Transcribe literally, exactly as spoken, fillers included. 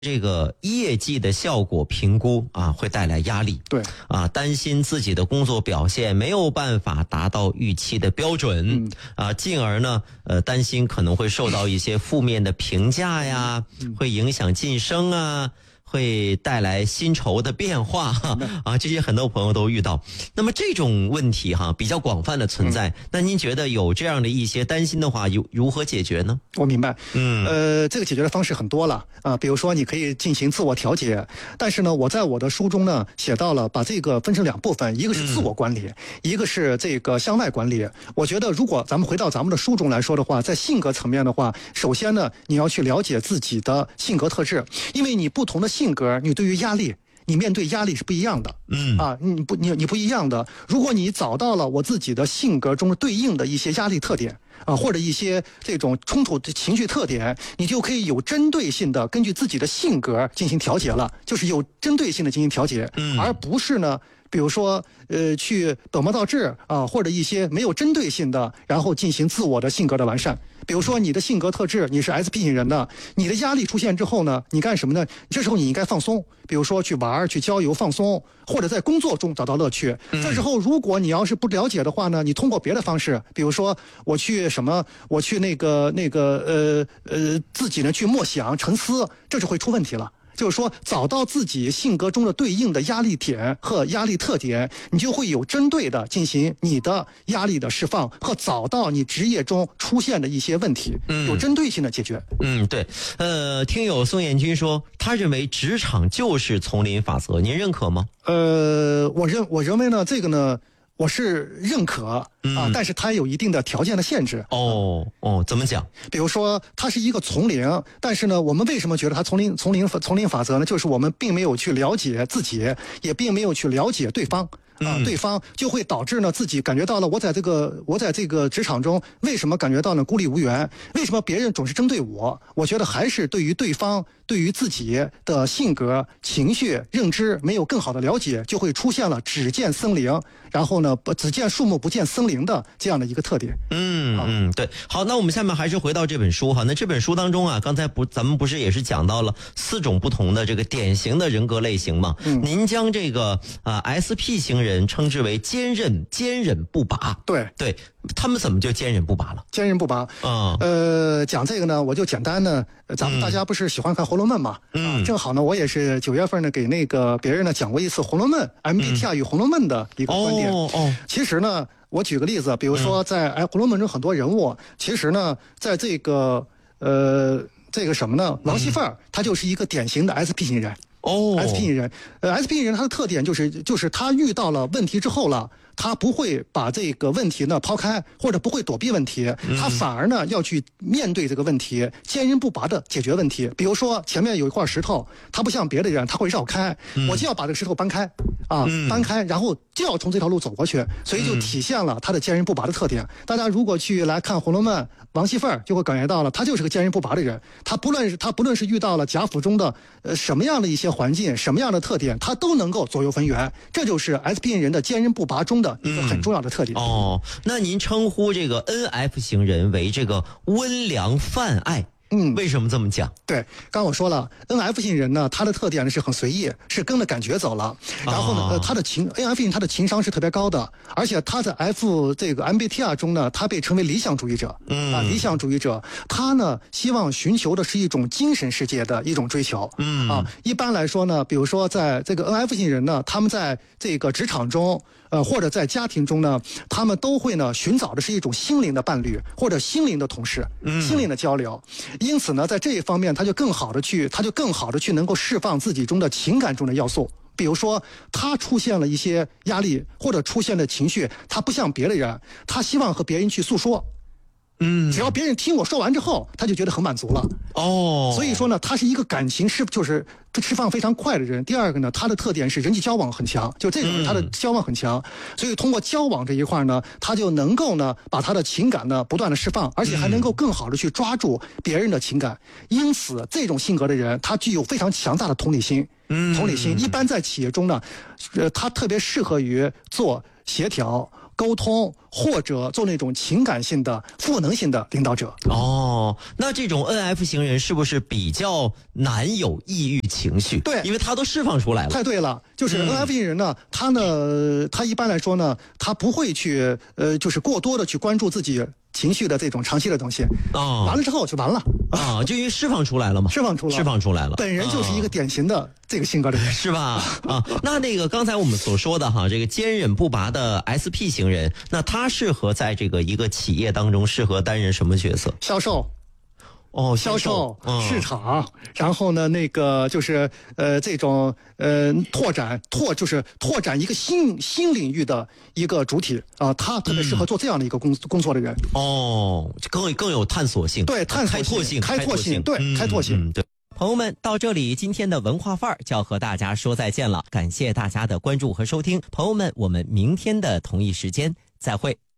这个业绩的效果评估啊，会带来压力。 对啊，担心自己的工作表现没有办法达到预期的标准，嗯、啊，进而呢，呃，担心可能会受到一些负面的评价呀，嗯、会影响晋升啊。会带来薪酬的变化哈啊，这些很多朋友都遇到。那么这种问题哈比较广泛的存在，嗯、那您觉得有这样的一些担心的话，有如何解决呢？ 我明白，嗯，呃，这个解决的方式很多了啊，比如说你可以进行自我调节，但是呢，我在我的书中呢写到了，把这个分成两部分，一个是自我管理，嗯、一个是这个向外管理。我觉得如果咱们回到咱们的书中来说的话，在性格层面的话，首先呢，你要去了解自己的性格特质，因为你不同的性格，你对于压力，你面对压力是不一样的，嗯啊，你不你你不一样的。如果你找到了我自己的性格中对应的一些压力特点啊，或者一些这种冲突的情绪特点，你就可以有针对性的根据自己的性格进行调节了，就是有针对性的进行调节，嗯，而不是呢。比如说，呃，去本末倒置啊，或者一些没有针对性的，然后进行自我的性格的完善。比如说，你的性格特质，你是 S P 型人的，你的压力出现之后呢，你干什么呢？这时候你应该放松，比如说去玩、去郊游、放松，或者在工作中找到乐趣。这时候，如果你要是不了解的话呢，你通过别的方式，比如说我去什么，我去那个那个呃呃，自己呢去默想、沉思，这就会出问题了。就是说，找到自己性格中的对应的压力点和压力特点，你就会有针对的进行你的压力的释放，和找到你职业中出现的一些问题，嗯、有针对性的解决。 嗯，对。呃，听友宋彦军说，他认为职场就是丛林法则，您认可吗？ 呃，我认我认为呢，这个呢。我是认可啊，嗯、但是它有一定的条件的限制。 哦哦，怎么讲？ 比如说，它是一个丛林，但是呢，我们为什么觉得它丛林丛林丛林法则呢？就是我们并没有去了解自己，也并没有去了解对方。啊，对方就会导致呢自己感觉到了，我在这个我在这个职场中为什么感觉到呢孤立无援？为什么别人总是针对我？我觉得还是对于对方、对于自己的性格、情绪、认知没有更好的了解，就会出现了只见森林，然后呢只见树木不见森林的这样的一个特点。 嗯嗯，对。好，那我们下面还是回到这本书哈。那这本书当中啊，刚才不咱们不是也是讲到了四种不同的这个典型的人格类型吗？嗯，您将这个啊、呃、S P 型人。人称之为坚韧坚韧不拔， 对对，他们怎么就坚韧不拔了？ 坚韧不拔啊、嗯，呃，讲这个呢，我就简单呢，咱们大家不是喜欢看《红楼梦》嘛，嗯、啊，正好呢，我也是九月份呢给那个别人呢讲过一次《红楼梦》M B T I 与《红楼梦》的一个观点。哦哦，其实呢，我举个例子，比如说在哎《红楼梦》中很多人物，其实呢，在这个呃这个什么呢，王熙凤儿，她就是一个典型的 S P 型人。哦 ，S P 型人，呃 ，S P 型人他的特点就是就是他遇到了问题之后了，他不会把这个问题呢抛开，或者不会躲避问题，他反而呢要去面对这个问题，坚韧不拔的解决问题。比如说前面有一块石头，他不像别的人，他会绕开，我就要把这个石头搬开，啊，搬开，然后就要从这条路走过去，所以就体现了他的坚韧不拔的特点。大家如果去来看《红楼梦》，王熙凤就会感觉到了，他就是个坚韧不拔的人。他不论是他不论是遇到了贾府中的呃什么样的一些环境，什么样的特点，他都能够左右逢源。这就是 S P 人的坚韧不拔中的一个很重要的特点。 嗯、哦，那您称呼这个 N F 型人为这个温良泛爱。嗯，为什么这么讲？ 对，刚我说了 ，N F 型人呢，他的特点呢是很随意，是跟着感觉走了。然后呢，哦、呃，他的情 N F 型他的情商是特别高的，而且他在 F 这个 M B T I 中呢，他被称为理想主义者。嗯啊，理想主义者，他呢希望寻求的是一种精神世界的一种追求。嗯啊，一般来说呢，比如说在这个 N F 型人呢，他们在这个职场中。呃，或者在家庭中呢，他们都会呢寻找的是一种心灵的伴侣或者心灵的同事，嗯、心灵的交流。因此呢，在这一方面，他就更好的去，他就更好的去能够释放自己中的情感中的要素。比如说，他出现了一些压力或者出现了情绪，他不像别的人，他希望和别人去诉说。嗯，只要别人听我说完之后，他就觉得很满足了。哦，所以说呢，他是一个感情是就是释放非常快的人。第二个呢，他的特点是人际交往很强，就这种人他的交往很强，所以通过交往这一块呢，他就能够呢把他的情感呢不断的释放，而且还能够更好的去抓住别人的情感。因此，这种性格的人，他具有非常强大的同理心。嗯，同理心一般在企业中呢，呃，他特别适合于做协调。 沟通，或者做那种情感性的、赋能性的领导者。 哦，那这种 N F 型人是不是比较难有抑郁情绪？ 对， 因为他都释放出来了。 太对了，就是 N F 型人呢，嗯、他呢，他一般来说呢，他不会去呃，就是过多的去关注自己情绪的这种长期的东西。 哦， 完了之后就完了啊，就因为释放出来了嘛， 释放出来， 释放出来了。 本人就是一个典型的这个性格的人， 是吧？啊，那那个刚才我们所说的哈，这个坚韧不拔的 S P 型人，那他适合在这个一个企业当中适合担任什么角色？ 销售。 哦， 销售、 嗯、 市场，然后呢，那个就是呃，这种呃拓展拓就是拓展一个新新领域的一个主体啊、呃，他特别适合做这样的一个工、嗯、工作的人。 哦，更更有探索性， 对，探索开拓性， 开拓性，对， 嗯、 开拓性、 嗯，对。 朋友们，到这里，今天的文化范儿就要和大家说再见了，感谢大家的关注和收听，朋友们，我们明天的同一时间再会。